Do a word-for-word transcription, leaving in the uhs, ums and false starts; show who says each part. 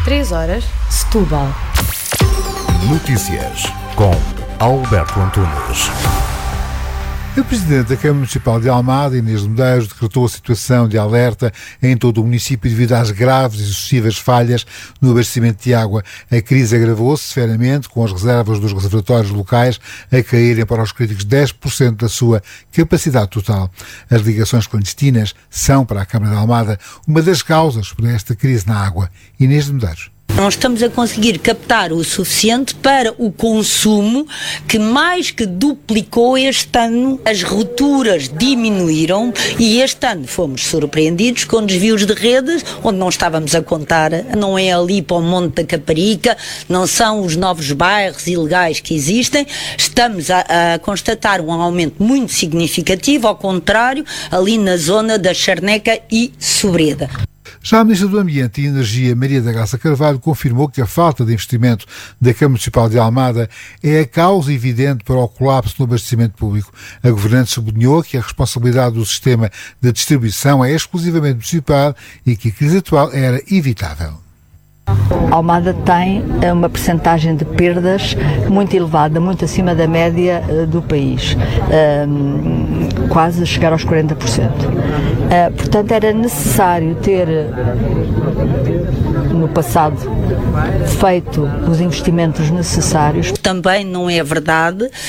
Speaker 1: três horas, Setúbal.
Speaker 2: Notícias com Alberto Antunes.
Speaker 3: A Presidente da Câmara Municipal de Almada, Inês de Medeiros, decretou a situação de alerta em todo o município devido às graves e sucessivas falhas no abastecimento de água. A crise agravou-se severamente, com as reservas dos reservatórios locais a caírem para os críticos dez por cento da sua capacidade total. As ligações clandestinas são, para a Câmara de Almada, uma das causas para esta crise na água. Inês de Medeiros.
Speaker 4: Não estamos a conseguir captar o suficiente para o consumo, que mais que duplicou este ano. As rupturas diminuíram e este ano fomos surpreendidos com desvios de redes onde não estávamos a contar. Não é ali para o Monte da Caparica, não são os novos bairros ilegais que existem. Estamos a, a constatar um aumento muito significativo, ao contrário, ali na zona da Charneca e Sobreda.
Speaker 3: Já a Ministra do Ambiente e Energia, Maria da Graça Carvalho, confirmou que a falta de investimento da Câmara Municipal de Almada é a causa evidente para o colapso no abastecimento público. A governante sublinhou que a responsabilidade do sistema de distribuição é exclusivamente municipal e que a crise atual era evitável.
Speaker 5: Almada tem uma percentagem de perdas muito elevada, muito acima da média uh, do país, uh, quase chegar aos quarenta por cento. Uh, portanto, era necessário ter, no passado, feito os investimentos necessários.
Speaker 4: Também não é verdade